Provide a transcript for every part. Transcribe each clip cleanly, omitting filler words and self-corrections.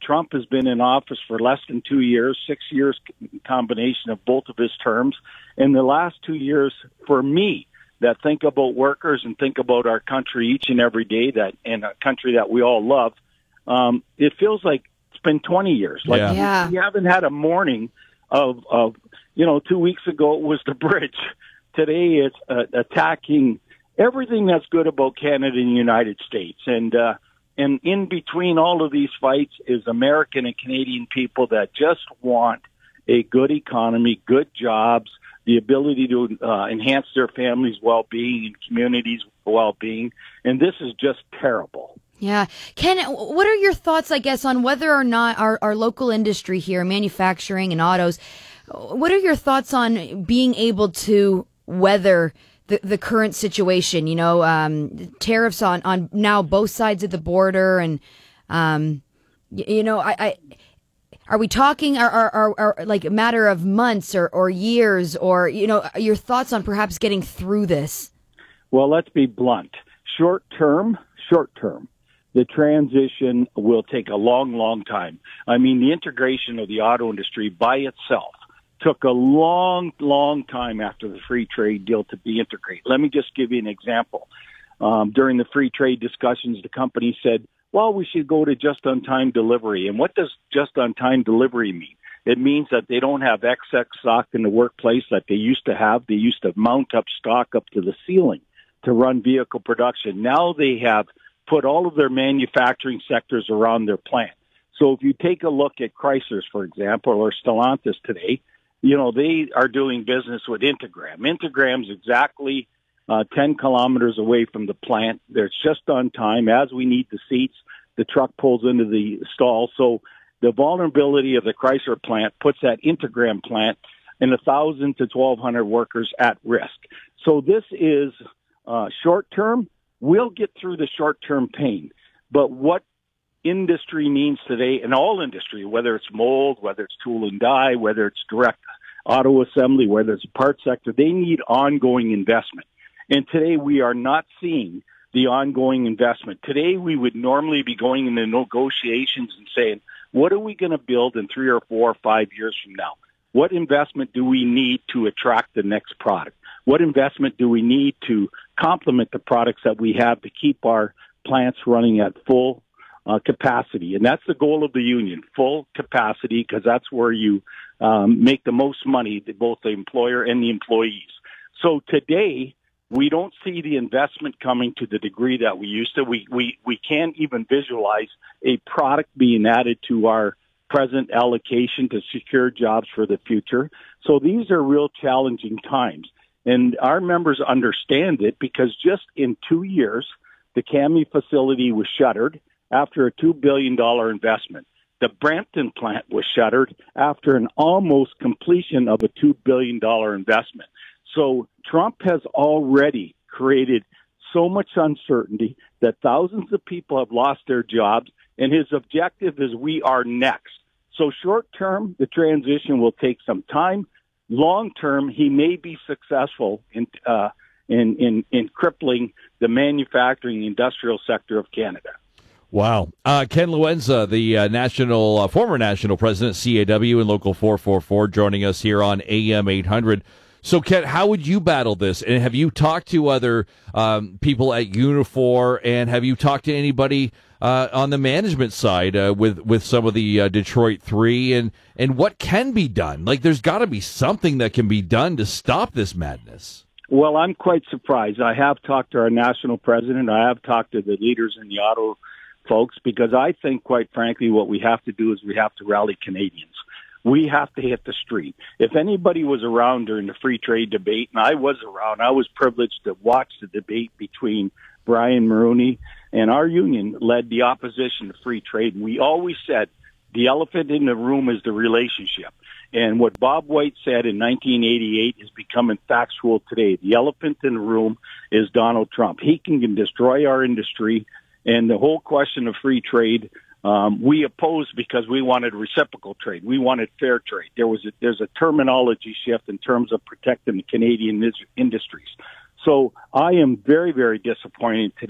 Trump has been in office for less than 2 years, 6 years combination of both of his terms. In the last 2 years, for me, that think about workers and think about our country each and every day, that in a country that we all love, it feels like it's been 20 years. Like we haven't had a morning of 2 weeks ago it was the bridge. Today it's attacking everything that's good about Canada and the United States. And in between all of these fights is American and Canadian people that just want a good economy, good jobs, the ability to enhance their families' well-being and communities' well-being. And this is just terrible. Yeah. Ken, what are your thoughts, I guess, on whether or not our local industry here, manufacturing and autos, what are your thoughts on being able to weather the current situation? Tariffs on now both sides of the border, and are we talking are like a matter of months or years, or your thoughts on perhaps getting through this? Well, let's be blunt. Short term, the transition will take a long, long time. I mean, the integration of the auto industry by itself took a long, long time after the free trade deal to be integrated. Let me just give you an example. During the free trade discussions, the company said, well, we should go to just-on-time delivery. And what does just-on-time delivery mean? It means that they don't have excess stock in the workplace that they used to have. They used to mount up stock up to the ceiling to run vehicle production. Now they have put all of their manufacturing sectors around their plant. So if you take a look at Chrysler's, for example, or Stellantis today, they are doing business with Integram. Integram's exactly 10 kilometers away from the plant. They're just on time. As we need the seats, the truck pulls into the stall. So the vulnerability of the Chrysler plant puts that Integram plant and 1,000 to 1,200 workers at risk. So this is short term. We'll get through the short term pain. But what industry means today, and all industry, whether it's mold, whether it's tool and die, whether it's direct auto assembly, whether it's a parts sector, they need ongoing investment. And today we are not seeing the ongoing investment. Today we would normally be going into negotiations and saying, what are we going to build in 3 or 4 or 5 years from now? What investment do we need to attract the next product? What investment do we need to complement the products that we have to keep our plants running at full capacity? And that's the goal of the union, full capacity, because that's where you make the most money, both the employer and the employees. So today, we don't see the investment coming to the degree that we used to. We can't even visualize a product being added to our present allocation to secure jobs for the future. So these are real challenging times. And our members understand it because just in 2 years, the CAMI facility was shuttered after a $2 billion investment. The Brampton plant was shuttered after an almost completion of a $2 billion investment. So Trump has already created so much uncertainty that thousands of people have lost their jobs, and his objective is we are next. So short term, the transition will take some time. Long term, he may be successful in crippling the manufacturing industrial sector of Canada. Wow. Ken Luenza, the former national president, CAW and Local 444, joining us here on AM 800. So, Ken, how would you battle this? And have you talked to other people at Unifor, and have you talked to anybody on the management side with some of the Detroit 3? And what can be done? Like, there's got to be something that can be done to stop this madness. Well, I'm quite surprised. I have talked to our national president. I have talked to the leaders in the auto folks, because I think, quite frankly, what we have to do is we have to rally Canadians. We have to hit the street. If anybody was around during the free trade debate, and I was around, I was privileged to watch the debate between Brian Mulroney and our union led the opposition to free trade. And we always said the elephant in the room is the relationship. And what Bob White said in 1988 is becoming factual today. The elephant in the room is Donald Trump. He can destroy our industry. And the whole question of free trade, we opposed because we wanted reciprocal trade. We wanted fair trade. There's a terminology shift in terms of protecting the Canadian industries. So I am very, very disappointed today.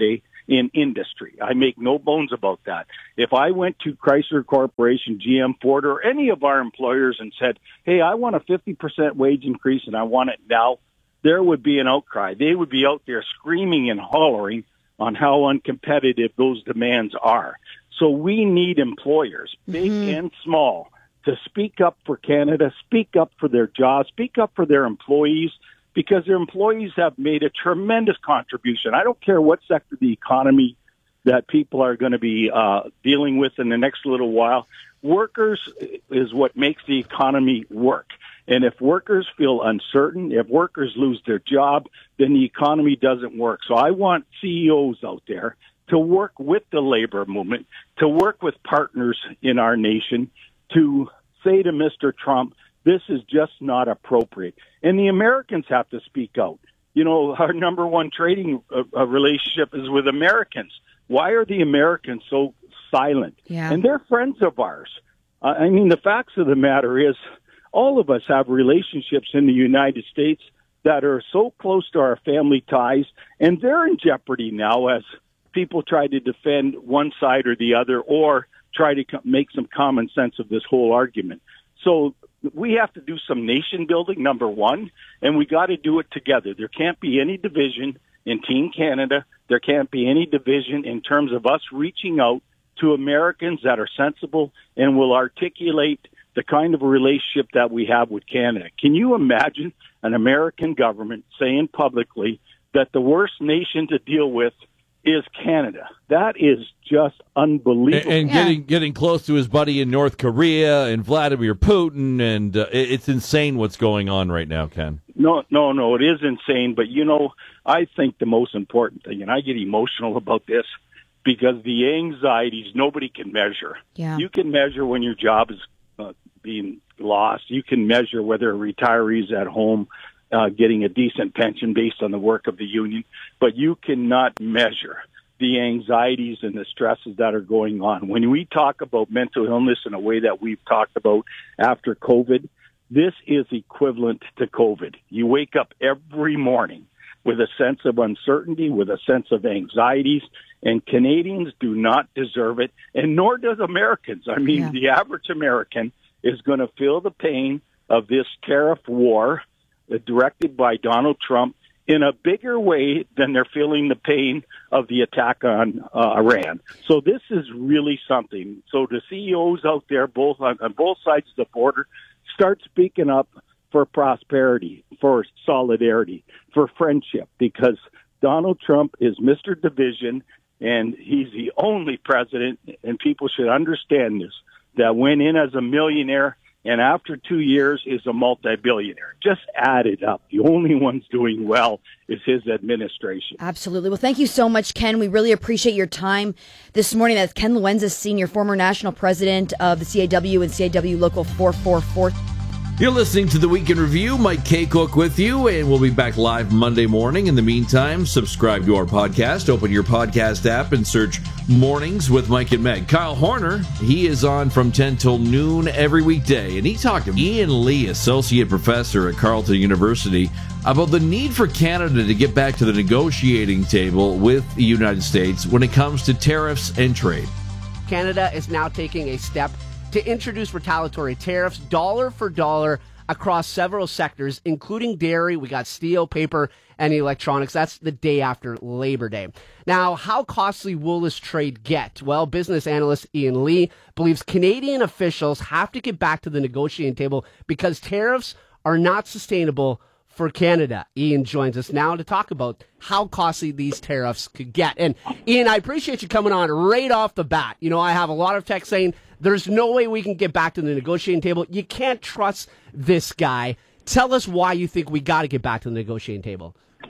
in industry. I make no bones about that. If I went to Chrysler Corporation, GM, Ford, or any of our employers and said, hey, I want a 50% wage increase and I want it now, there would be an outcry. They would be out there screaming and hollering on how uncompetitive those demands are. So we need employers, big and small, to speak up for Canada, speak up for their jobs, speak up for their employees, because their employees have made a tremendous contribution. I don't care what sector of the economy that people are going to be dealing with in the next little while. Workers is what makes the economy work. And if workers feel uncertain, if workers lose their job, then the economy doesn't work. So I want CEOs out there to work with the labor movement, to work with partners in our nation, to say to Mr. Trump, this is just not appropriate. And the Americans have to speak out. You know, our number one trading relationship is with Americans. Why are the Americans so silent? Yeah. And they're friends of ours. I mean, the facts of the matter is all of us have relationships in the United States that are so close to our family ties, and they're in jeopardy now as people try to defend one side or the other or try to make some common sense of this whole argument. So we have to do some nation building, number one, and we got to do it together. There can't be any division in Team Canada. There can't be any division in terms of us reaching out to Americans that are sensible and will articulate the kind of a relationship that we have with Canada. Can you imagine an American government saying publicly that the worst nation to deal with is Canada? That is just unbelievable. And getting close to his buddy in North Korea and Vladimir Putin, and it's insane what's going on right now, Ken. No, it is insane. But, you know, I think the most important thing, and I get emotional about this, because the anxieties nobody can measure. Yeah. You can measure when your job is being lost. You can measure whether a retiree is at home getting a decent pension based on the work of the union, but you cannot measure the anxieties and the stresses that are going on. When we talk about mental illness in a way that we've talked about after COVID, this is equivalent to COVID. You wake up every morning with a sense of uncertainty, with a sense of anxieties, and Canadians do not deserve it, and nor does Americans. I mean, the average American is going to feel the pain of this tariff war directed by Donald Trump in a bigger way than they're feeling the pain of the attack on Iran. So this is really something. So the CEOs out there, both on both sides of the border, start speaking up for prosperity, for solidarity, for friendship, because Donald Trump is Mr. Division, and he's the only president, and people should understand this, that went in as a millionaire and after 2 years is a multi-billionaire. Just add it up. The only one's doing well is his administration. Absolutely. Well, thank you so much, Ken. We really appreciate your time this morning. That's Ken Luenza, Senior, former national president of the CAW and CAW Local 444. You're listening to the Week in Review. Mike Kaycook with you, and we'll be back live Monday morning. In the meantime, subscribe to our podcast. Open your podcast app and search Mornings with Mike and Meg. Kyle Horner, he is on from 10 till noon every weekday, and he talked to Ian Lee, associate professor at Carleton University, about the need for Canada to get back to the negotiating table with the United States when it comes to tariffs and trade. Canada is now taking a step to introduce retaliatory tariffs, dollar for dollar, across several sectors, including dairy. We got steel, paper, and electronics. That's the day after Labor Day. Now, how costly will this trade get? Well, business analyst Ian Lee believes Canadian officials have to get back to the negotiating table because tariffs are not sustainable for Canada. Ian joins us now to talk about how costly these tariffs could get. And Ian, I appreciate you coming on right off the bat. You know, I have a lot of text saying there's no way we can get back to the negotiating table. You can't trust this guy. Tell us why you think we got to get back to the negotiating table.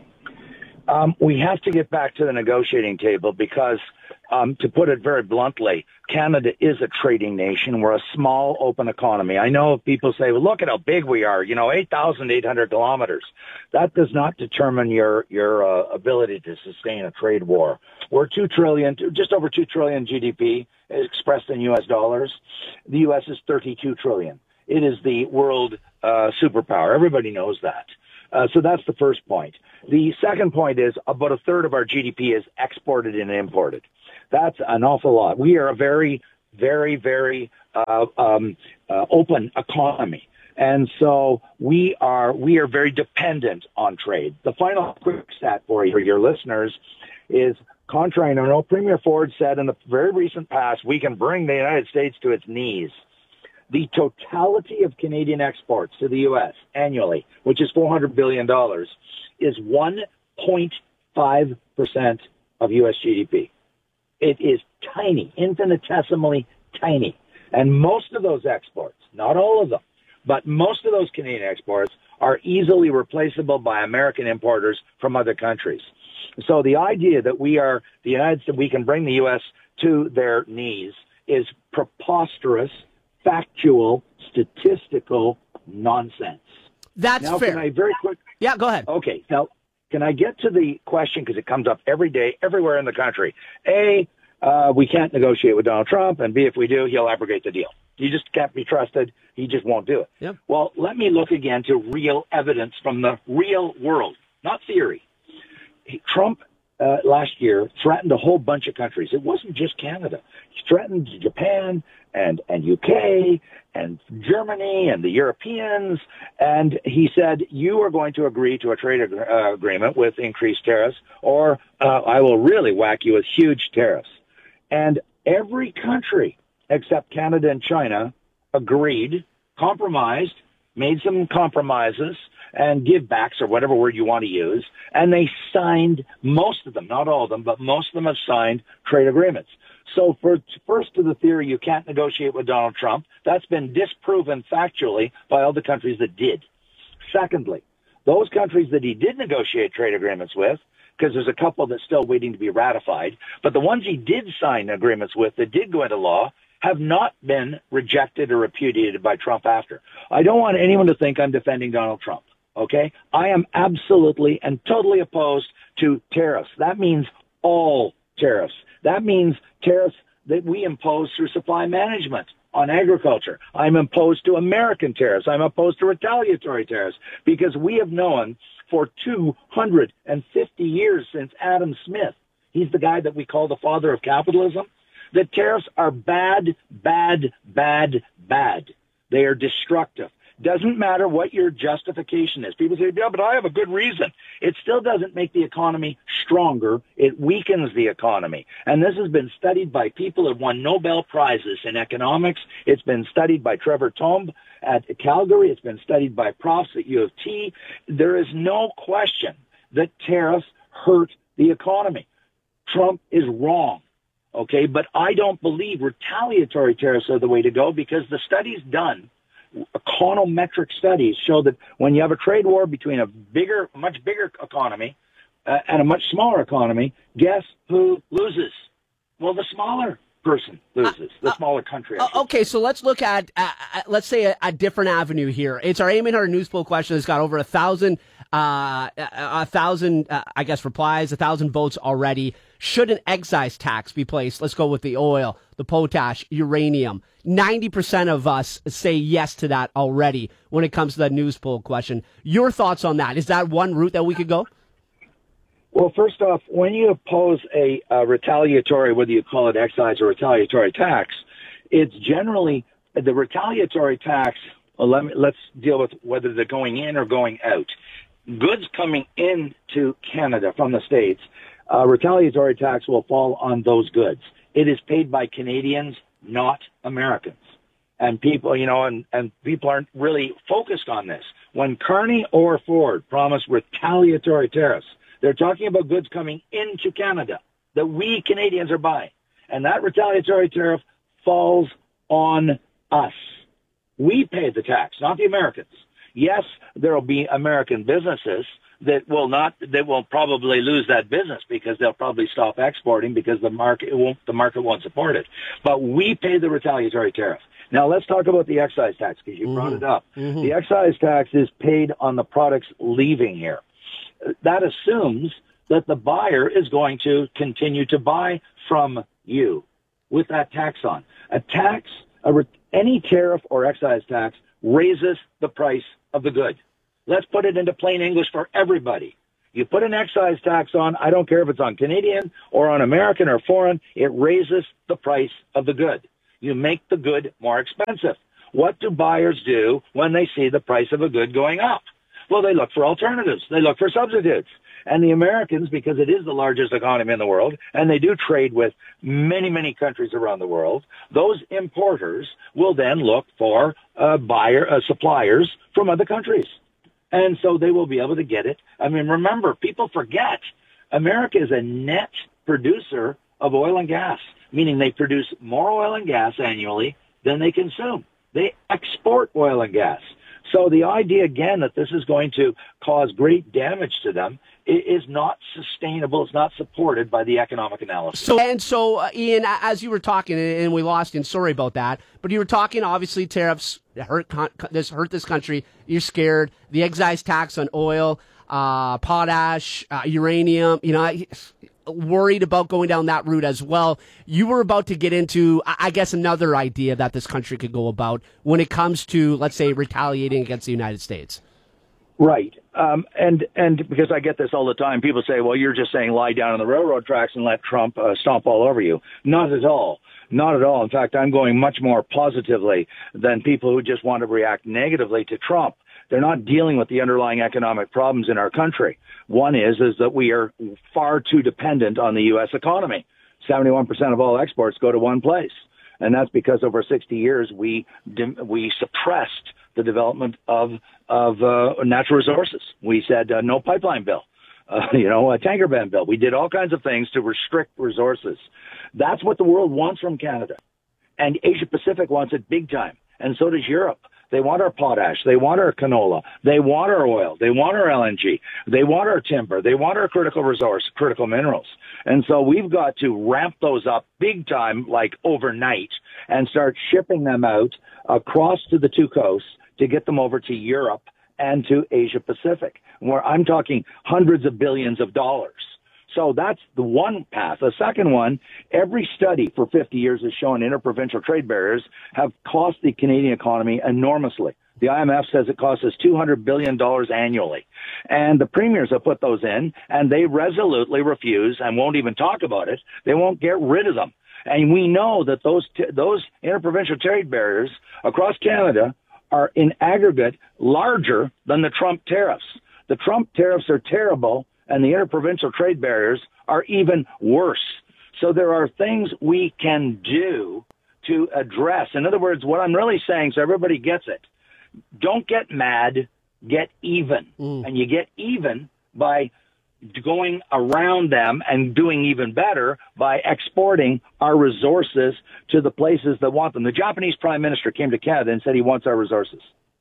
We have to get back to the negotiating table because, to put it very bluntly, Canada is a trading nation. We're a small, open economy. I know people say, well, look at how big we are, 8,800 kilometers. That does not determine your ability to sustain a trade war. We're just over 2 trillion GDP expressed in U.S. dollars. The U.S. is 32 trillion. It is the world superpower. Everybody knows that. So that's the first point. The second point is about a third of our GDP is exported and imported. That's an awful lot. We are a very, very, very open economy. And so we are very dependent on trade. The final quick stat for your listeners is, contrary to what Premier Ford said in the very recent past, we can bring the United States to its knees. The totality of Canadian exports to the U.S. annually, which is $400 billion, is 1.5% of U.S. GDP. It is tiny, infinitesimally tiny. And most of those exports, not all of them, but most of those Canadian exports are easily replaceable by American importers from other countries. So the idea that we can bring the U.S. to their knees is preposterous, factual, statistical nonsense. That's now, fair. Can I very quick? Yeah, go ahead. Okay. Now, can I get to the question, because it comes up every day, everywhere in the country? A, we can't negotiate with Donald Trump, and B, if we do, he'll abrogate the deal. He just can't be trusted. He just won't do it. Yep. Well, let me look again to real evidence from the real world, not theory. Trump last year threatened a whole bunch of countries. It wasn't just Canada. He threatened Japan and UK and Germany and the Europeans. And he said, you are going to agree to a trade agreement with increased tariffs, or I will really whack you with huge tariffs. And every country except Canada and China agreed, compromised, made some compromises, and give backs, or whatever word you want to use, and they signed, most of them, not all of them, but most of them have signed trade agreements. So first to the theory you can't negotiate with Donald Trump, that's been disproven factually by all the countries that did. Secondly, those countries that he did negotiate trade agreements with, because there's a couple that's still waiting to be ratified, but the ones he did sign agreements with that did go into law have not been rejected or repudiated by Trump after. I don't want anyone to think I'm defending Donald Trump. Okay? I am absolutely and totally opposed to tariffs. That means all tariffs. That means tariffs that we impose through supply management on agriculture. I'm opposed to American tariffs. I'm opposed to retaliatory tariffs, because we have known for 250 years since Adam Smith, he's the guy that we call the father of capitalism, that tariffs are bad, bad, bad, bad. They are destructive. Doesn't matter what your justification is. People say, yeah, but I have a good reason. It still doesn't make the economy stronger. It weakens the economy. And this has been studied by people who have won Nobel Prizes in economics. It's been studied by Trevor Tomb at Calgary. It's been studied by profs at U of T. There is no question that tariffs hurt the economy. Trump is wrong. Okay, but I don't believe retaliatory tariffs are the way to go, because the studies done, econometric studies, show that when you have a trade war between a much bigger economy and a much smaller economy, guess who loses? Well, the smaller person loses, the smaller country. Okay, so let's look at, let's say, a different avenue here. It's our AM800 News Poll question. It's got over 1,000, I guess, replies, 1,000 votes already. Should an excise tax be placed? Let's go with the oil, the potash, uranium. 90% of us say yes to that already when it comes to that news poll question. Your thoughts on that? Is that one route that we could go? Well, first off, when you oppose a retaliatory, whether you call it excise or retaliatory tax, it's generally the retaliatory tax. Let's deal with whether they're going in or going out. Goods coming into Canada from the States, retaliatory tax will fall on those goods. It is paid by Canadians, not Americans. And people, and people aren't really focused on this. When Carney or Ford promised retaliatory tariffs, they're talking about goods coming into Canada that we Canadians are buying. And that retaliatory tariff falls on us. We pay the tax, not the Americans. Yes, there will be American businesses that will probably lose that business, because they'll probably stop exporting because the market won't support it. But we pay the retaliatory tariff. Now let's talk about the excise tax, because you brought it up. Mm-hmm. The excise tax is paid on the products leaving here. That assumes that the buyer is going to continue to buy from you with that tax on. Any tariff or excise tax raises the price of the good. Let's put it into plain English for everybody. You put an excise tax on, I don't care if it's on Canadian or on American or foreign, it raises the price of the good. You make the good more expensive. What do buyers do when they see the price of a good going up? Well, they look for alternatives. They look for substitutes. And the Americans, because it is the largest economy in the world, and they do trade with many, many countries around the world, those importers will then look for suppliers from other countries. And so they will be able to get it. I mean, remember, people forget America is a net producer of oil and gas, meaning they produce more oil and gas annually than they consume. They export oil and gas. So the idea, again, that this is going to cause great damage to them is not sustainable. It's not supported by the economic analysis. So, Ian, as you were talking, and we lost you, and sorry about that, but you were talking, obviously, tariffs hurt this country. You're scared. The excise tax on oil, potash, uranium, worried about going down that route as well. You were about to get into, I guess, another idea that this country could go about when it comes to, let's say, retaliating against the United States. Right. And because I get this all the time, people say, well, you're just saying lie down on the railroad tracks and let Trump stomp all over you. Not at all. Not at all. In fact, I'm going much more positively than people who just want to react negatively to Trump. They're not dealing with the underlying economic problems in our country. One is that we are far too dependent on the U.S. economy. 71% of all exports go to one place. And that's because over 60 years, we suppressed the development of natural resources. We said no pipeline bill, a tanker ban bill. We did all kinds of things to restrict resources. That's what the world wants from Canada. And Asia Pacific wants it big time. And so does Europe. They want our potash. They want our canola. They want our oil. They want our LNG. They want our timber. They want our critical minerals. And so we've got to ramp those up big time, like overnight, and start shipping them out across to the two coasts to get them over to Europe and to Asia Pacific, where I'm talking hundreds of billions of dollars. So that's the one path. The second one, every study for 50 years has shown interprovincial trade barriers have cost the Canadian economy enormously. The IMF says it costs us $200 billion annually. And the premiers have put those in, and they resolutely refuse and won't even talk about it. They won't get rid of them. And we know that those interprovincial trade barriers across Canada are in aggregate larger than the Trump tariffs. The Trump tariffs are terrible, and the interprovincial trade barriers are even worse. So there are things we can do to address. In other words, what I'm really saying, so everybody gets it, don't get mad, get even. And you get even by going around them and doing even better by exporting our resources to the places that want them. The Japanese Prime Minister came to Canada and said he wants our resources.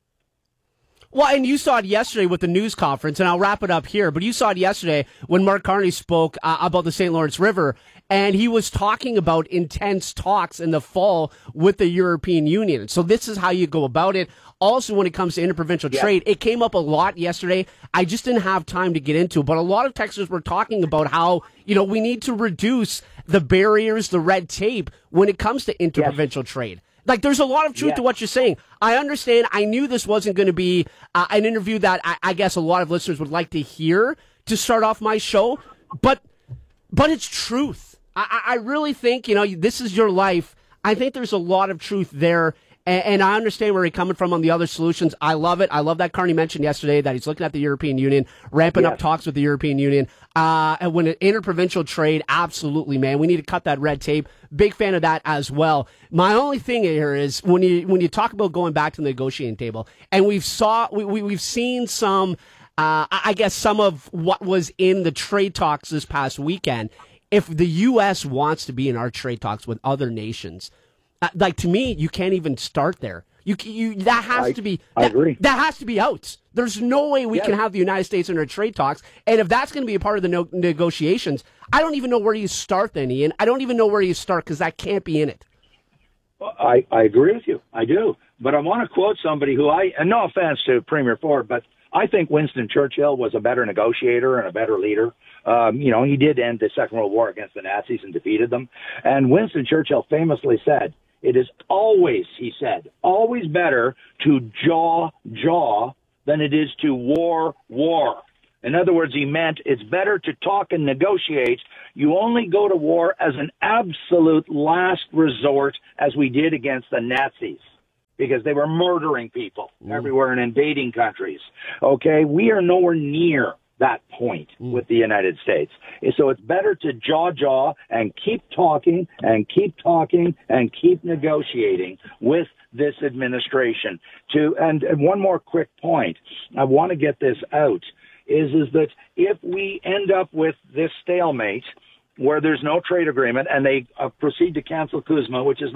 Well, and you saw it yesterday with the news conference, and I'll wrap it up here, but you saw it yesterday when Mark Carney spoke about the St. Lawrence River, and he was talking about intense talks in the fall with the European Union. So this is how you go about it. Also, when it comes to interprovincial trade, it came up a lot yesterday. I just didn't have time to get into it, but a lot of Texans were talking about how, we need to reduce the barriers, the red tape when it comes to interprovincial trade. Like, there's a lot of truth to what you're saying. I understand. I knew this wasn't going to be an interview that I guess a lot of listeners would like to hear to start off my show, but it's truth. I really think, this is your life. I think there's a lot of truth there, and I understand where you're coming from on the other solutions. I love it. I love that Carney mentioned yesterday that he's looking at the European Union, ramping up talks with the European Union. And when interprovincial trade, absolutely, man. We need to cut that red tape. Big fan of that as well. My only thing here is when you talk about going back to the negotiating table, and we've seen some, I guess, some of what was in the trade talks this past weekend. If the U.S. wants to be in our trade talks with other nations, to me, you can't even start there. That has to be. I agree. That has to be out. There's no way we can have the United States in our trade talks. And if that's going to be a part of the negotiations, I don't even know where you start then, Ian. I don't even know where you start because that can't be in it. I agree with you. I do. But I want to quote somebody who and no offense to Premier Ford, but I think Winston Churchill was a better negotiator and a better leader. He did end the Second World War against the Nazis and defeated them. And Winston Churchill famously said, it is always, he said, always better to jaw than it is to war. In other words, he meant it's better to talk and negotiate. You only go to war as an absolute last resort, as we did against the Nazis, because they were murdering people everywhere and invading countries. Okay, we are nowhere near that point with the United States. So it's better to jaw and keep talking and keep negotiating with this administration. And one more quick point. I want to get this out. Is that if we end up with this stalemate where there's no trade agreement and they proceed to cancel CUSMA, which is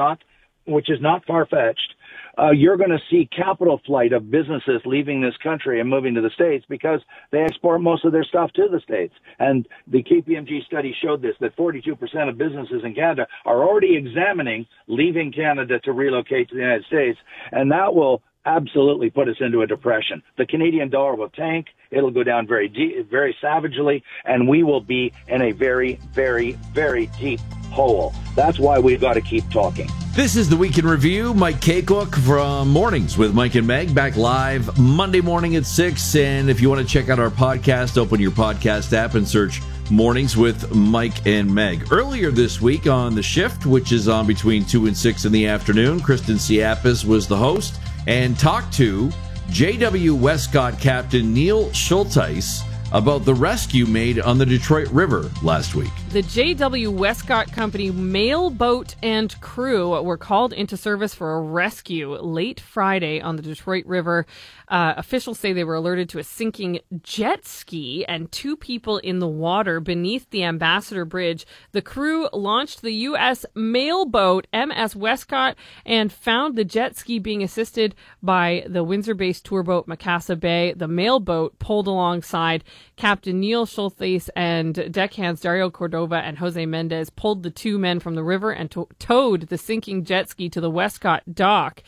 not far-fetched, you're going to see capital flight of businesses leaving this country and moving to the States because they export most of their stuff to the States. And the KPMG study showed this, that 42% of businesses in Canada are already examining leaving Canada to relocate to the United States. And that will absolutely put us into a depression. The Canadian dollar will tank. It'll go down very savagely, and we will be in a very, very, very deep hole. That's why we've got to keep talking. This is the Week in Review. Mike Kaycook from Mornings with Mike and Meg, back live Monday morning at 6. And if you want to check out our podcast, open your podcast app and search Mornings with Mike and Meg. Earlier this week on The Shift, which is on between 2 and 6 in the afternoon, Kristen Siapis was the host and talked to J.W. Westcott Captain Neil Schulteis about the rescue made on the Detroit River last week. The J.W. Westcott Company mail boat and crew were called into service for a rescue late Friday on the Detroit River. Officials say they were alerted to a sinking jet ski and 2 people in the water beneath the Ambassador Bridge. The crew launched the U.S. mail boat MS Westcott and found the jet ski being assisted by the Windsor-based tour boat Macassa Bay. The mail boat pulled alongside. Captain Neil Schulteis and deckhands Dario Cordova and Jose Mendez pulled the 2 men from the river and towed the sinking jet ski to the Westcott dock.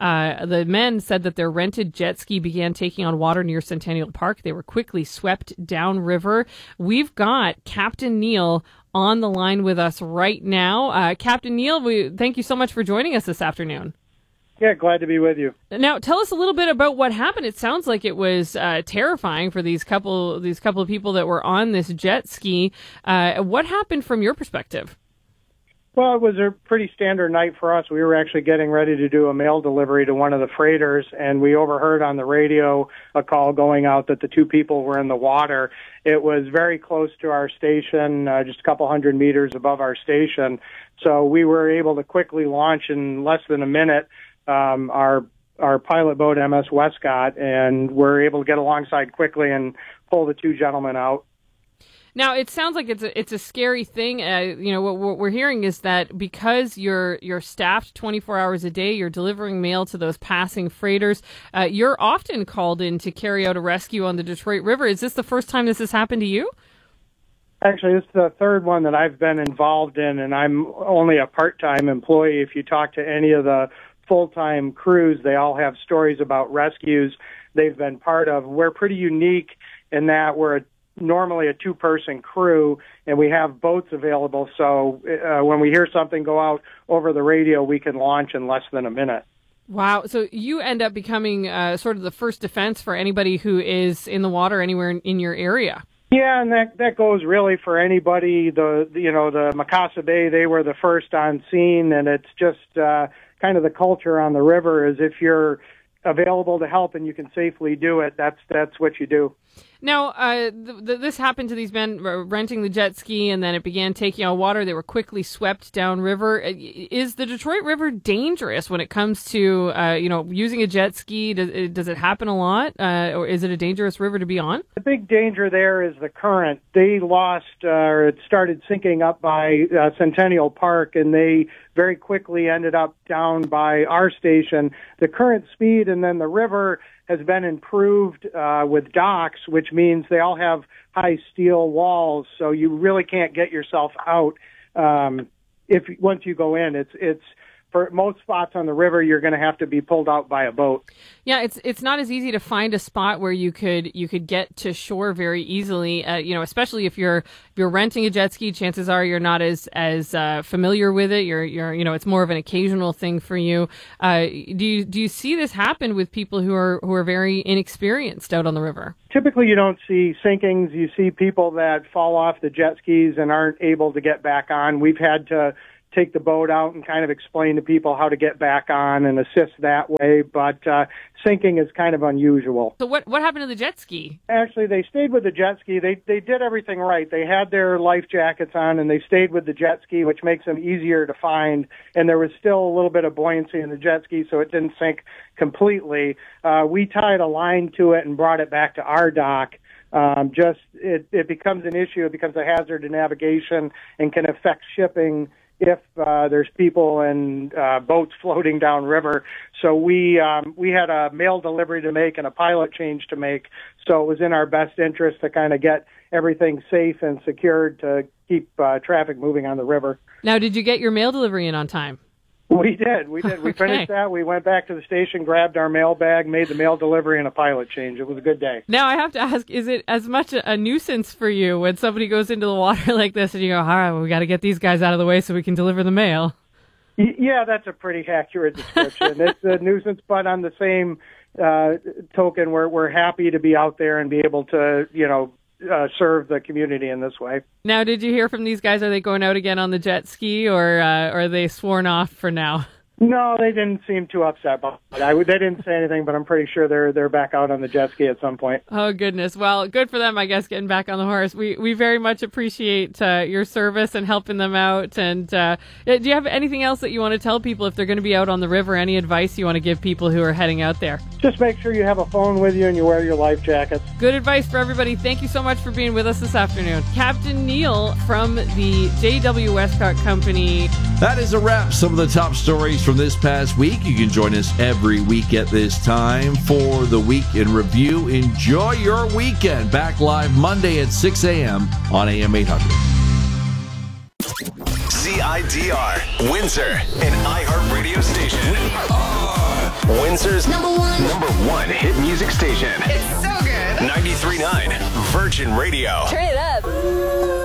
The men said that their rented jet ski began taking on water near Centennial Park. They were quickly swept downriver. We've got Captain Neil on the line with us right now. Captain Neil, thank you so much for joining us this afternoon. Yeah, glad to be with you. Now, tell us a little bit about what happened. It sounds like it was terrifying for these couple of people that were on this jet ski. What happened from your perspective? Well, it was a pretty standard night for us. We were actually getting ready to do a mail delivery to one of the freighters, and we overheard on the radio a call going out that the 2 people were in the water. It was very close to our station, just a couple hundred meters above our station. So we were able to quickly launch in less than a minute our pilot boat MS Westcott, and we're able to get alongside quickly and pull the 2 gentlemen out. Now, it sounds like it's a scary thing. What we're hearing is that because you're staffed 24 hours a day, you're delivering mail to those passing freighters. You're often called in to carry out a rescue on the Detroit River. Is this the first time this has happened to you? Actually, this is the 3rd one that I've been involved in, and I'm only a part-time employee. If you talk to any of the full-time crews, they all have stories about rescues they've been part of. We're pretty unique in that we're normally a 2-person crew, and we have boats available. So when we hear something go out over the radio, we can launch in less than a minute. Wow. So you end up becoming sort of the first defense for anybody who is in the water anywhere in your area. Yeah, and that goes really for anybody. The Macassa Bay, they were the first on scene, and it's just kind of the culture on the river is if you're available to help and you can safely do it, that's what you do. Now, this happened to these men renting the jet ski, and then it began taking on water. They were quickly swept downriver. Is the Detroit River dangerous when it comes to, using a jet ski? Does it happen a lot, or is it a dangerous river to be on? The big danger there is the current. They it started sinking up by Centennial Park, and they very quickly ended up down by our station. The current speed and then the river has been improved with docks, which means they all have high steel walls, so you really can't get yourself out once you go in. It's for most spots on the river, you're going to have to be pulled out by a boat. Yeah, it's not as easy to find a spot where you could get to shore very easily. Especially if you're renting a jet ski, chances are you're not as familiar with it. You're it's more of an occasional thing for you. Do you see this happen with people who are very inexperienced out on the river? Typically, you don't see sinkings. You see people that fall off the jet skis and aren't able to get back on. We've had to take the boat out and kind of explain to people how to get back on and assist that way. But sinking is kind of unusual. So what happened to the jet ski? Actually, they stayed with the jet ski. They did everything right. They had their life jackets on, and they stayed with the jet ski, which makes them easier to find. And there was still a little bit of buoyancy in the jet ski, so it didn't sink completely. We tied a line to it and brought it back to our dock. It becomes an issue. It becomes a hazard to navigation and can affect shipping if there's people and boats floating downriver. So we had a mail delivery to make and a pilot change to make. So it was in our best interest to kind of get everything safe and secured to keep traffic moving on the river. Now, did you get your mail delivery in on time? We did. We Okay. finished that. We went back to the station, grabbed our mail bag, made the mail delivery, and a pilot change. It was a good day. Now, I have to ask, is it as much a nuisance for you when somebody goes into the water like this and you go, all right, well, we got to get these guys out of the way so we can deliver the mail? Yeah, that's a pretty accurate description. It's a nuisance, but on the same token, we're happy to be out there and be able to, serve the community in this way. Now, did you hear from these guys? Are they going out again on the jet ski, or are they sworn off for now? No, they didn't seem too upset about it. They didn't say anything, but I'm pretty sure they're back out on the jet ski at some point. Oh, goodness. Well, good for them, I guess, getting back on the horse. We very much appreciate your service and helping them out. And do you have anything else that you want to tell people if they're going to be out on the river? Any advice you want to give people who are heading out there? Just make sure you have a phone with you and you wear your life jackets. Good advice for everybody. Thank you so much for being with us this afternoon. Captain Neil from the J.W. Westcott Company. That is a wrap. Some of the top stories from this past week. You can join us every week at this time for the Week in Review. Enjoy your weekend. Back live Monday at 6 a.m. on AM 800. CIDR, Windsor, an iHeartRadio station. Windsor's number one hit music station. It's so good. 93.9 Virgin Radio. Turn it up.